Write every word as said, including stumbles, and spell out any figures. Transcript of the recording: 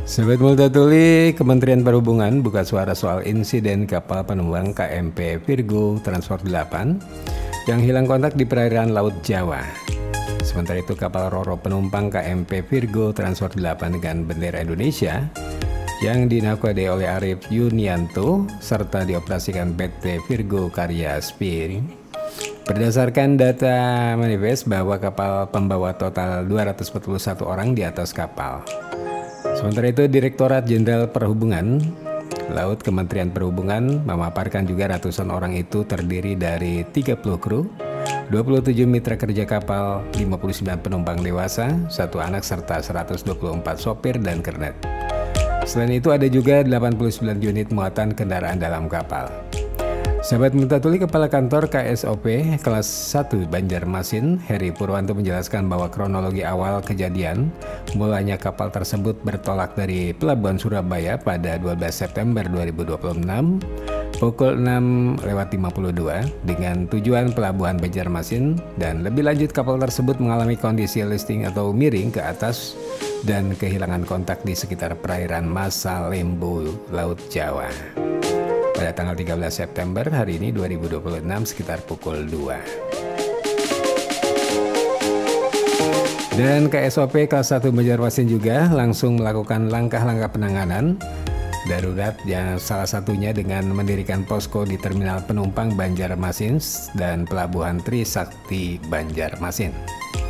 Sobat Multatuli, Kementerian Perhubungan buka suara soal insiden kapal penumpang K M P Virgo Transport delapan yang hilang kontak di perairan Laut Jawa. Sementara itu, kapal ro-ro penumpang K M P Virgo Transport delapan dengan bendera Indonesia yang dinakodai oleh Arif Yunianto serta dioperasikan P T Virgo Karya Spir. Berdasarkan data manifest bahwa kapal pembawa total dua ratus empat puluh satu orang di atas kapal. Sementara itu, Direktorat Jenderal Perhubungan Laut Kementerian Perhubungan memaparkan juga ratusan orang itu terdiri dari tiga puluh kru, dua puluh tujuh mitra kerja kapal, lima puluh sembilan penumpang dewasa, satu anak serta seratus dua puluh empat sopir dan kernet. Selain itu ada juga delapan puluh sembilan unit muatan kendaraan dalam kapal. Sahabat Multatuli, Kepala Kantor K S O P kelas satu Banjarmasin, Heri Purwanto menjelaskan bahwa kronologi awal kejadian mulanya kapal tersebut bertolak dari Pelabuhan Surabaya pada dua belas September dua ribu dua puluh enam pukul enam lewat lima puluh dua dengan tujuan Pelabuhan Banjarmasin, dan lebih lanjut kapal tersebut mengalami kondisi listing atau miring ke atas dan kehilangan kontak di sekitar perairan Masa Lembu, Laut Jawa. Pada tanggal tiga belas September hari ini dua ribu dua puluh enam sekitar pukul dua. Dan K S O P kelas satu Banjarmasin juga langsung melakukan langkah-langkah penanganan darurat, yang salah satunya dengan mendirikan posko di Terminal Penumpang Banjarmasin dan Pelabuhan Trisakti Banjarmasin.